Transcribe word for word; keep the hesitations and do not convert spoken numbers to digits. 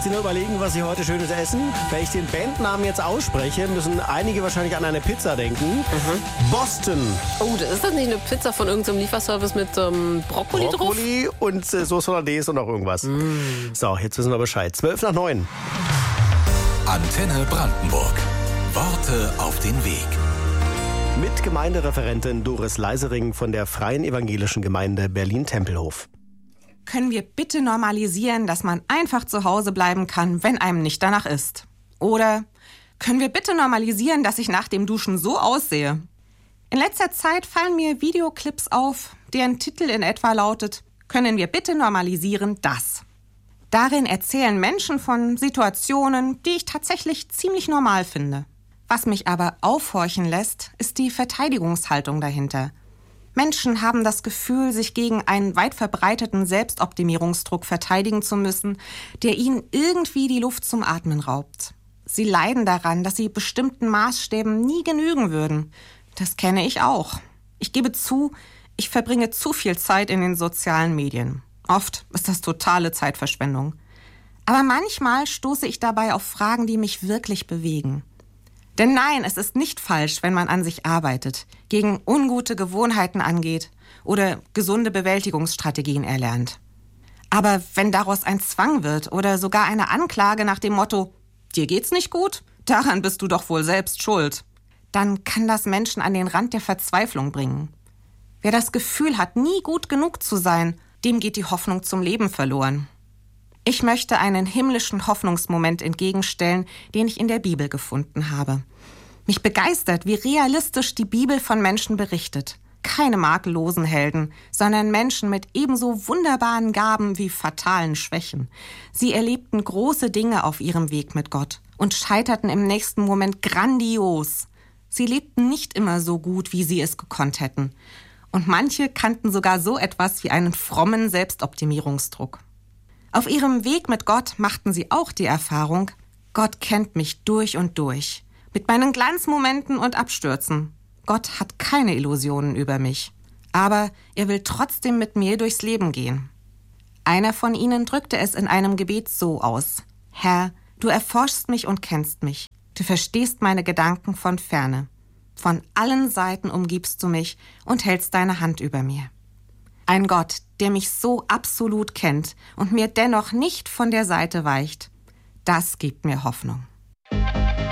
Sie nur überlegen, was Sie heute Schönes essen? Wenn ich den Bandnamen jetzt ausspreche, müssen einige wahrscheinlich an eine Pizza denken. Mhm. Boston. Oh, ist das nicht eine Pizza von irgendeinem Lieferservice mit ähm, Brokkoli, Brokkoli drauf? und äh, Sauce Hollandaise und noch irgendwas. Mm. So, jetzt wissen wir Bescheid. Zwölf nach neun. Antenne Brandenburg. Worte auf den Weg. Mit Gemeindereferentin Doris Leisering von der Freien Evangelischen Gemeinde Berlin-Tempelhof. Können wir bitte normalisieren, dass man einfach zu Hause bleiben kann, wenn einem nicht danach ist? Oder können wir bitte normalisieren, dass ich nach dem Duschen so aussehe? In letzter Zeit fallen mir Videoclips auf, deren Titel in etwa lautet: Können wir bitte normalisieren das? Darin erzählen Menschen von Situationen, die ich tatsächlich ziemlich normal finde. Was mich aber aufhorchen lässt, ist die Verteidigungshaltung dahinter. Menschen haben das Gefühl, sich gegen einen weit verbreiteten Selbstoptimierungsdruck verteidigen zu müssen, der ihnen irgendwie die Luft zum Atmen raubt. Sie leiden daran, dass sie bestimmten Maßstäben nie genügen würden. Das kenne ich auch. Ich gebe zu, ich verbringe zu viel Zeit in den sozialen Medien. Oft ist das totale Zeitverschwendung. Aber manchmal stoße ich dabei auf Fragen, die mich wirklich bewegen. Denn nein, es ist nicht falsch, wenn man an sich arbeitet, gegen ungute Gewohnheiten angeht oder gesunde Bewältigungsstrategien erlernt. Aber wenn daraus ein Zwang wird oder sogar eine Anklage nach dem Motto: Dir geht's nicht gut? Daran bist du doch wohl selbst schuld, dann kann das Menschen an den Rand der Verzweiflung bringen. Wer das Gefühl hat, nie gut genug zu sein, dem geht die Hoffnung zum Leben verloren. Ich möchte einen himmlischen Hoffnungsmoment entgegenstellen, den ich in der Bibel gefunden habe. Mich begeistert, wie realistisch die Bibel von Menschen berichtet. Keine makellosen Helden, sondern Menschen mit ebenso wunderbaren Gaben wie fatalen Schwächen. Sie erlebten große Dinge auf ihrem Weg mit Gott und scheiterten im nächsten Moment grandios. Sie lebten nicht immer so gut, wie sie es gekonnt hätten. Und manche kannten sogar so etwas wie einen frommen Selbstoptimierungsdruck. Auf ihrem Weg mit Gott machten sie auch die Erfahrung: Gott kennt mich durch und durch, mit meinen Glanzmomenten und Abstürzen. Gott hat keine Illusionen über mich, aber er will trotzdem mit mir durchs Leben gehen. Einer von ihnen drückte es in einem Gebet so aus: Herr, du erforschst mich und kennst mich. Du verstehst meine Gedanken von ferne. Von allen Seiten umgibst du mich und hältst deine Hand über mir. Ein Gott, der mich so absolut kennt und mir dennoch nicht von der Seite weicht, das gibt mir Hoffnung.